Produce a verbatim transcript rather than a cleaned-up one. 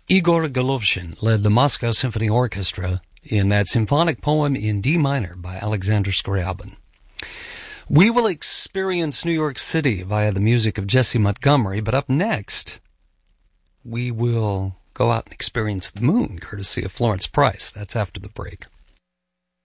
Igor Golovshin led the Moscow Symphony Orchestra in that symphonic poem in D minor by Alexander Scriabin. We will experience New York City via the music of Jesse Montgomery, but up next, we will go out and experience the moon, courtesy of Florence Price. That's after the break.